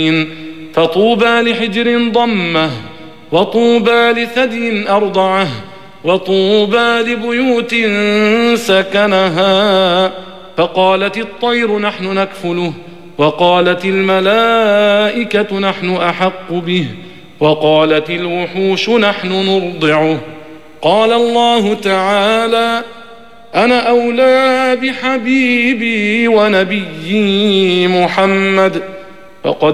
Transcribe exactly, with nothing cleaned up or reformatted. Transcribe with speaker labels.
Speaker 1: فطوبى لحجر ضمه، وطوبى لثدي أرضعه، وطوبى لبيوت سكنها. فقالت الطير نحن نكفله، وقالت الملائكة نحن أحق به، وقالت الوحوش نحن نرضعه. قال الله تعالى: أنا أولى بحبيبي ونبيي محمد، فقد